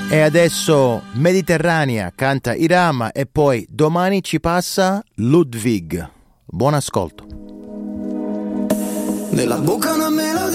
E adesso Mediterranea canta Irama e poi domani ci passa Ludwig. Buon ascolto. Nella bocca una melodia